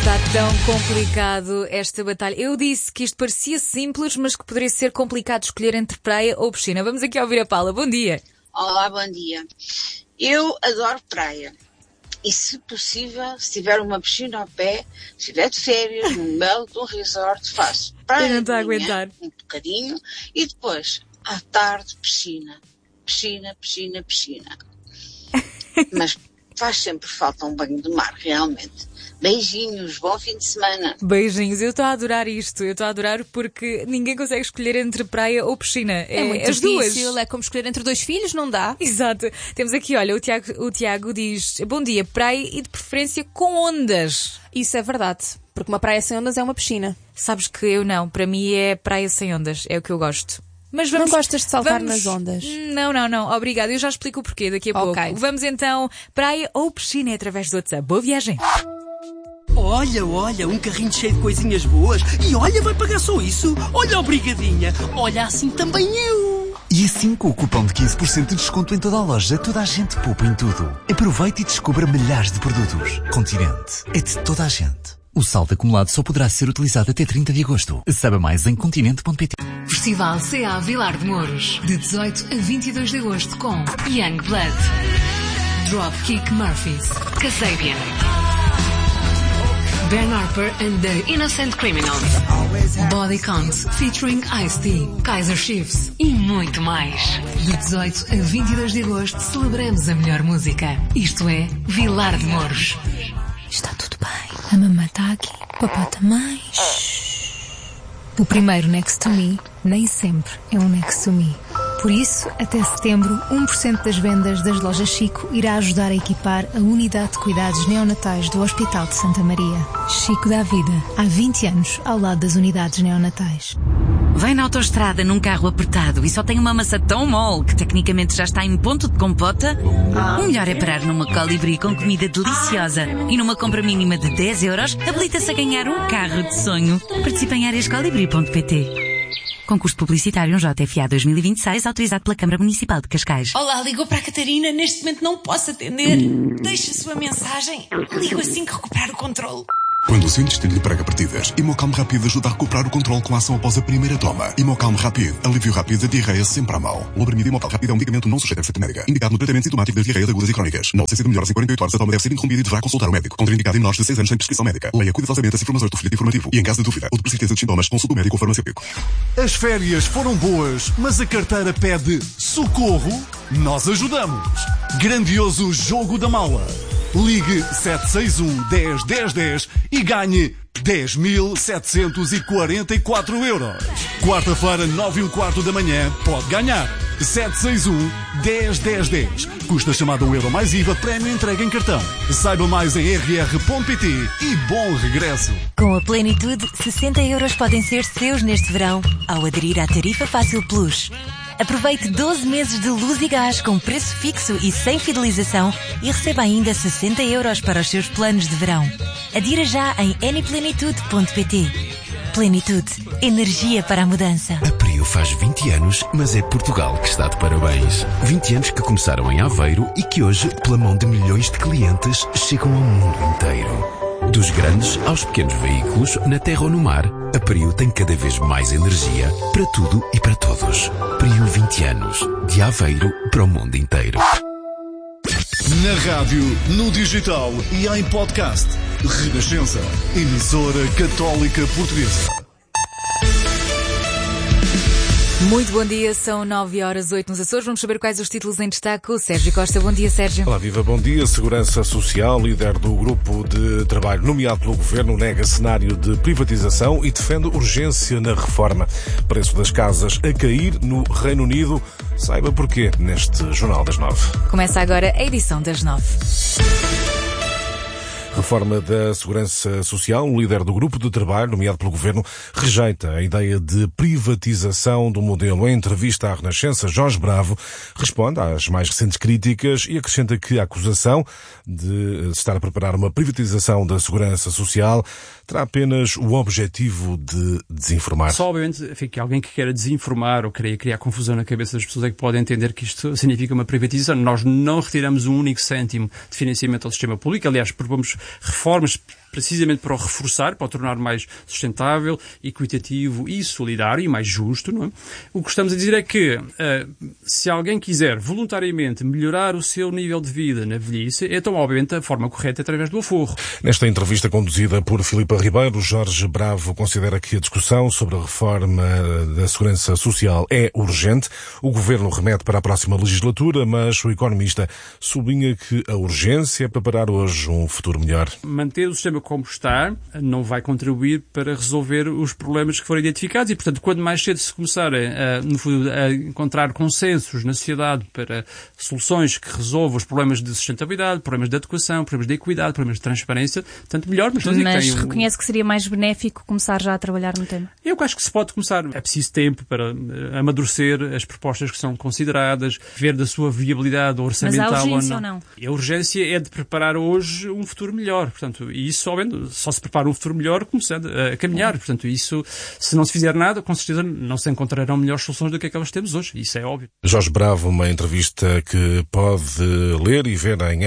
Está tão complicado esta batalha. Eu disse que isto parecia simples, mas que poderia ser complicado escolher entre praia ou piscina. Vamos aqui ouvir a Paula. Bom dia. Olá, bom dia. Eu adoro praia. E, se possível, se tiver uma piscina ao pé, se estiver de férias, no meio de um resort, faço praia. Eu não estou a aguentar. Um bocadinho. E depois, à tarde, piscina. Piscina, piscina, piscina. Mas faz sempre falta um banho de mar, realmente. Beijinhos, bom fim de semana. Beijinhos, eu estou a adorar isto. Eu estou a adorar porque ninguém consegue escolher entre praia ou piscina. É muito as difícil, duas. é como escolher entre dois filhos, não dá? Exato. Temos aqui, olha, o Tiago diz: bom dia, praia e de preferência com ondas. Isso é verdade, porque uma praia sem ondas é uma piscina. Sabes que eu não, para mim é praia sem ondas, é o que eu gosto. Mas vamos, não gostas de saltar nas ondas? Não, obrigada, eu já explico o porquê daqui a pouco. Vamos então, praia ou piscina através do WhatsApp. Boa viagem. Olha, um carrinho cheio de coisinhas boas. E olha, vai pagar só isso. Olha, obrigadinha. Olha, assim também eu. E assim, com o cupom de 15% de desconto em toda a loja, toda a gente poupa em tudo. Aproveite e descubra milhares de produtos. Continente é de toda a gente. O saldo acumulado só poderá ser utilizado até 30 de agosto. Saiba mais em continente.pt. Festival CA Vilar de Mouros, de 18 a 22 de agosto com Young Blood, Dropkick Murphys, Kasabian, Ben Harper and the Innocent Criminals, Body Count featuring Ice-T, Kaiser Chiefs e muito mais. De 18 a 22 de agosto celebramos a melhor música. Isto é Vilar de Mouros. Está tudo bem. A mamãe está aqui. Papá também. O primeiro Next to Me nem sempre é um Next to Me. Por isso, até setembro, 1% das vendas das lojas Chico irá ajudar a equipar a unidade de cuidados neonatais do Hospital de Santa Maria. Chico dá vida. Há 20 anos, ao lado das unidades neonatais. Vem na autoestrada num carro apertado e só tem uma maçã tão mole que tecnicamente já está em ponto de compota? O melhor é parar numa Colibri com comida deliciosa e numa compra mínima de 10 euros habilita-se a ganhar um carro de sonho. Participe em arescolibri.pt. Concurso publicitário JFA 2026, autorizado pela Câmara Municipal de Cascais. Olá, ligou para a Catarina. Neste momento não posso atender. Deixe a sua mensagem. Ligo assim que recuperar o controle. Quando o seu intestino lhe prega partidas, Imocalm Rápido ajuda a recuperar o controle com a ação após a primeira toma. Imocalm Rápido, alívio rápido da diarreia sempre à mão. O Lobrimido Imocalm Rápido é um medicamento não sujeito a receita médica, indicado no tratamento sintomático das diarreias agudas e crónicas. Não se de melhores em 48 horas, a toma deve ser interrompida e deverá consultar o médico. Contraindicado em menores de 6 anos sem prescrição médica. Leia cuidadosamente as informações do folheto informativo e, em caso de dúvida ou de persistência de sintomas, consulte o médico ou farmacêutico. As férias foram boas, mas a carteira pede socorro? Nós ajudamos. Grandioso Jogo da Mala. Ligue 761 10 10 10 e ganhe 10.744 euros. Quarta-feira, 9h15 da manhã, pode ganhar. 761 10 10 10. Custa chamada €1 mais IVA, prémio entrega em cartão. Saiba mais em rr.pt e bom regresso. Com a Plenitude, 60 euros podem ser seus neste verão ao aderir à tarifa Fácil Plus. Aproveite 12 meses de luz e gás com preço fixo e sem fidelização e receba ainda 60 euros para os seus planos de verão. Adira já em nplenitude.pt. Plenitude. Energia para a mudança. A Prio faz 20 anos, mas é Portugal que está de parabéns. 20 anos que começaram em Aveiro e que hoje, pela mão de milhões de clientes, chegam ao mundo inteiro. Dos grandes aos pequenos veículos, na terra ou no mar, a Prio tem cada vez mais energia para tudo e para todos. Prio 20 anos. De Aveiro para o mundo inteiro. Na rádio, no digital e em podcast. Renascença. Emissora Católica Portuguesa. Muito bom dia, são 9h08 nos Açores. Vamos saber quais os títulos em destaque. O Sérgio Costa, bom dia, Sérgio. Olá, viva, bom dia. Segurança Social, líder do grupo de trabalho nomeado pelo Governo, nega cenário de privatização e defende urgência na reforma. Preço das casas a cair no Reino Unido. Saiba porquê neste Jornal das 9. Começa agora a edição das 9. Reforma da Segurança Social. O líder do grupo de trabalho, nomeado pelo Governo, rejeita a ideia de privatização do modelo. Em entrevista à Renascença, Jorge Bravo responde às mais recentes críticas e acrescenta que a acusação de estar a preparar uma privatização da Segurança Social terá apenas o objetivo de desinformar. Só, obviamente, que alguém que queira desinformar ou queira criar confusão na cabeça das pessoas é que pode entender que isto significa uma privatização. Nós não retiramos um único cêntimo de financiamento ao sistema público. Aliás, propomos reformas precisamente para o reforçar, para o tornar mais sustentável, equitativo e solidário e mais justo, não é? O que estamos a dizer é que se alguém quiser voluntariamente melhorar o seu nível de vida na velhice, então obviamente a forma correta é através do aforro. Nesta entrevista conduzida por Filipa Ribeiro, Jorge Bravo considera que a discussão sobre a reforma da Segurança Social é urgente. O Governo remete para a próxima legislatura, mas o economista sublinha que a urgência é preparar hoje um futuro melhor. Manter o sistema como está não vai contribuir para resolver os problemas que foram identificados e, portanto, quando mais cedo se começarem a encontrar consensos na sociedade para soluções que resolvam os problemas de sustentabilidade, problemas de adequação, problemas de equidade, problemas de transparência, tanto melhor. Mas reconhece que seria mais benéfico começar já a trabalhar no tema? Eu acho que se pode começar. É preciso tempo para amadurecer as propostas que são consideradas, ver da sua viabilidade orçamental. Mas há urgência ou não? A urgência é de preparar hoje um futuro melhor. Portanto, e isso só se prepara um futuro melhor começando a caminhar. Portanto, isso, se não se fizer nada, com certeza não se encontrarão melhores soluções do que aquelas que temos hoje. Isso é óbvio. Jorge Bravo, uma entrevista que pode ler e ver em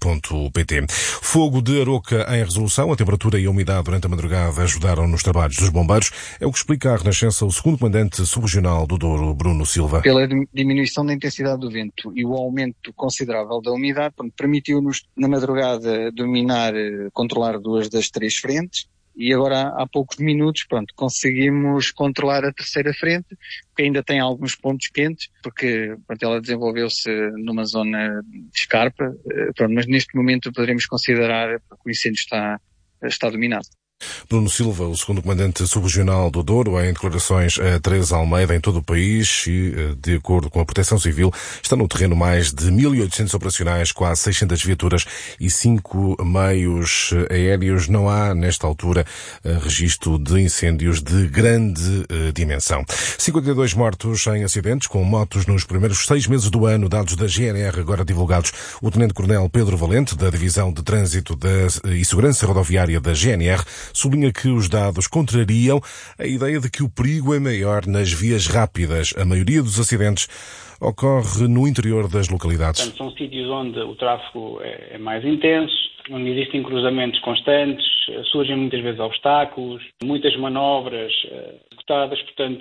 rr.pt. Fogo de Aroca em resolução. A temperatura e a umidade durante a madrugada ajudaram nos trabalhos dos bombeiros. É o que explica à Renascença o segundo comandante subregional do Douro, Bruno Silva. Pela diminuição da intensidade do vento e o aumento considerável da umidade, permitiu-nos na madrugada dominar, controlar 2 das 3 frentes. E agora, há poucos minutos, conseguimos controlar a terceira frente, que ainda tem alguns pontos quentes, porque ela desenvolveu-se numa zona de escarpa, mas neste momento poderemos considerar que o incêndio está dominado. Bruno Silva, o segundo comandante subregional do Douro, em declarações a Teresa Almeida em todo o país e, de acordo com a Proteção Civil, está no terreno mais de 1.800 operacionais, quase 600 viaturas e 5 meios aéreos. Não há, nesta altura, registro de incêndios de grande dimensão. 52 mortos em acidentes com motos nos primeiros 6 meses do ano, dados da GNR agora divulgados. O Tenente-Coronel Pedro Valente, da Divisão de Trânsito e Segurança Rodoviária da GNR, sublinha que os dados contrariam a ideia de que o perigo é maior nas vias rápidas. A maioria dos acidentes ocorre no interior das localidades. Portanto, são sítios onde o tráfego é mais intenso, onde existem cruzamentos constantes, surgem muitas vezes obstáculos, muitas manobras executadas, portanto,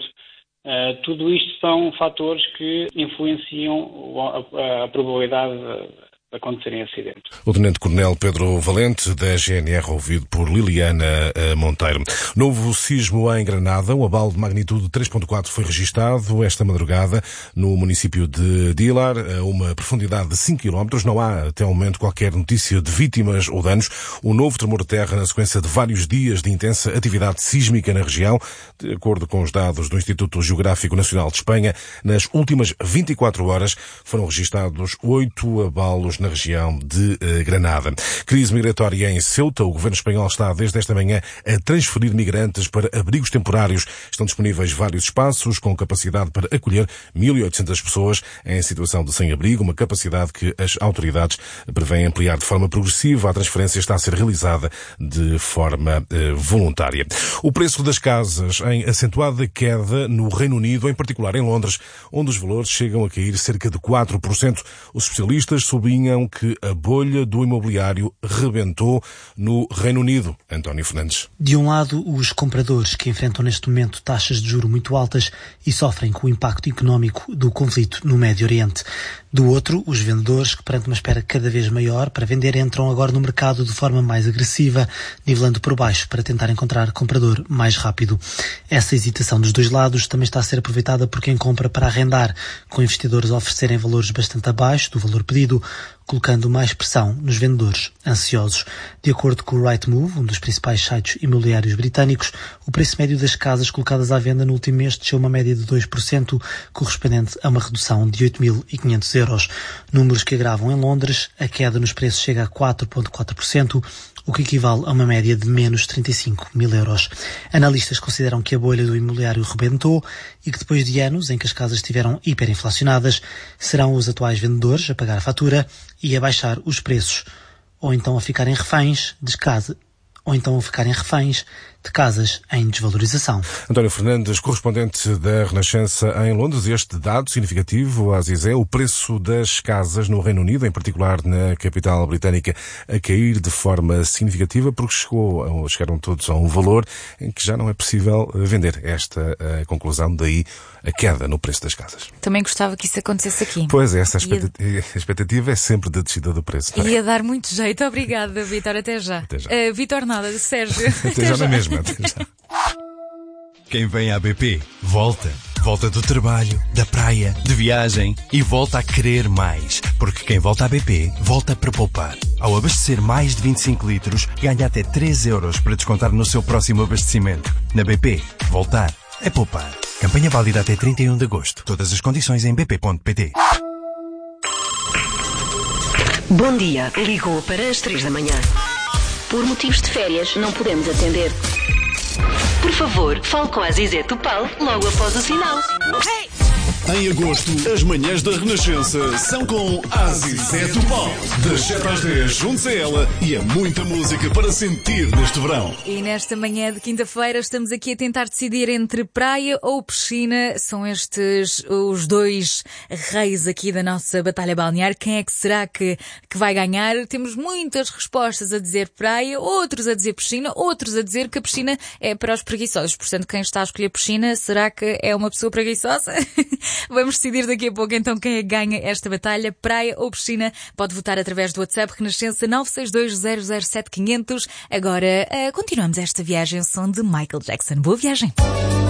tudo isto são fatores que influenciam a probabilidade de acontecerem acidentes. O Tenente-Coronel Pedro Valente, da GNR, ouvido por Liliana Monteiro. Novo sismo em Granada. Um abalo de magnitude 3.4 foi registado esta madrugada no município de Dilar, a uma profundidade de 5 km. Não há, até o momento, qualquer notícia de vítimas ou danos. Um novo tremor de terra na sequência de vários dias de intensa atividade sísmica na região. De acordo com os dados do Instituto Geográfico Nacional de Espanha, nas últimas 24 horas foram registados 8 abalos na região de Granada. Crise migratória em Ceuta. O governo espanhol está desde esta manhã a transferir migrantes para abrigos temporários. Estão disponíveis vários espaços com capacidade para acolher 1.800 pessoas em situação de sem-abrigo, uma capacidade que as autoridades prevêem ampliar de forma progressiva. A transferência está a ser realizada de forma voluntária. O preço das casas em acentuada queda no Reino Unido, em particular em Londres, onde os valores chegam a cair cerca de 4%. Os especialistas sublinham que a bolha do imobiliário rebentou no Reino Unido. António Fernandes. De um lado, os compradores que enfrentam neste momento taxas de juros muito altas e sofrem com o impacto económico do conflito no Médio Oriente. Do outro, os vendedores que, perante uma espera cada vez maior para vender, entram agora no mercado de forma mais agressiva, nivelando por baixo para tentar encontrar comprador mais rápido. Essa hesitação dos dois lados também está a ser aproveitada por quem compra para arrendar, com investidores a oferecerem valores bastante abaixo do valor pedido, colocando mais pressão nos vendedores ansiosos. De acordo com o Rightmove, um dos principais sites imobiliários britânicos, o preço médio das casas colocadas à venda no último mês desceu uma média de 2%, correspondente a uma redução de 8.500 euros. Números que agravam em Londres, a queda nos preços chega a 4,4%, o que equivale a uma média de menos 35.000 euros. Analistas consideram que a bolha do imobiliário rebentou e que depois de anos em que as casas estiveram hiperinflacionadas, serão os atuais vendedores a pagar a fatura e a baixar os preços, ou então a ficarem reféns de escassez ou então ficarem reféns de casas em desvalorização. António Fernandes, correspondente da Renascença em Londres. Este dado significativo, Aziz, é o preço das casas no Reino Unido, em particular na capital britânica, a cair de forma significativa, porque chegaram todos a um valor em que já não é possível vender. Esta a conclusão, daí a queda no preço das casas. Também gostava que isso acontecesse aqui. Pois é, essa expectativa é sempre da descida do preço. Ia dar muito jeito. Obrigada, Vítor. Até já. Até já. Vítor nada, Sérgio. Até já na mesma. Quem vem à BP, volta. Volta do trabalho, da praia, de viagem e volta a querer mais. Porque quem volta à BP, volta para poupar. Ao abastecer mais de 25 litros, ganha até 3 euros para descontar no seu próximo abastecimento. Na BP, voltar é poupar. Campanha válida até 31 de agosto. Todas as condições em bp.pt. Bom dia. Ligou para as 3 da manhã. Por motivos de férias, não podemos atender. Por favor, fale com a Zizé Topal logo após o sinal. Hey! Em agosto, as manhãs da Renascença são com Zizé Topal. Das 7 às 10, juntos a ela e a muita música para sentir neste verão. E nesta manhã de quinta-feira estamos aqui a tentar decidir entre praia ou piscina. São estes os dois reis aqui da nossa batalha balnear. Quem é que será que vai ganhar? Temos muitas respostas a dizer praia, outros a dizer piscina, outros a dizer que a piscina é para os preguiçosos. Portanto, quem está a escolher piscina, será que é uma pessoa preguiçosa? Vamos decidir daqui a pouco então quem é que ganha esta batalha, praia ou piscina. Pode votar através do WhatsApp Renascença 962007500. Agora continuamos esta viagem som de Michael Jackson. Boa viagem!